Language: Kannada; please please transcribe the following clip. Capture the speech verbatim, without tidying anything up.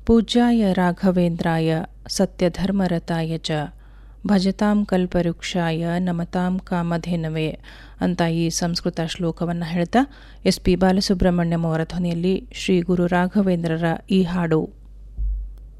ಪೂಜ್ಯಾಯ ರಾಘವೇಂದ್ರಾಯ ಸತ್ಯಧರ್ಮರತಾಯ ಚ ಭಜತಾಂ ಕಲ್ಪವೃಕ್ಷಾಯ ನಮತಾಂ ಕಾಮಧೇನವೇ ಅಂತ ಈ ಸಂಸ್ಕೃತ ಶ್ಲೋಕವನ್ನು ಹೇಳ್ತಾ ಎಸ್ ಪಿ ಬಾಲಸುಬ್ರಹ್ಮಣ್ಯಂ ಅವರ ಧ್ವನಿಯಲ್ಲಿ ಶ್ರೀ ಗುರು ರಾಘವೇಂದ್ರರ ಈ ಹಾಡು.